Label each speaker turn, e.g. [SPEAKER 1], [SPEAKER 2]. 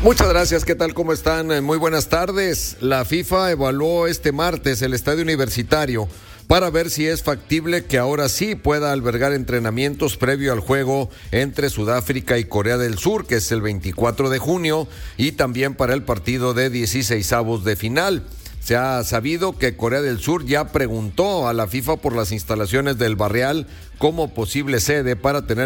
[SPEAKER 1] Muchas gracias, ¿qué tal? ¿Cómo están? Muy buenas tardes. La FIFA evaluó este martes el estadio universitario para ver si es factible que ahora sí pueda albergar entrenamientos previo al juego entre Sudáfrica y Corea del Sur, que es el 24 de junio, y también para el partido de 16avos de final. Se ha sabido que Corea del Sur ya preguntó a la FIFA por las instalaciones del Barreal como posible sede para tener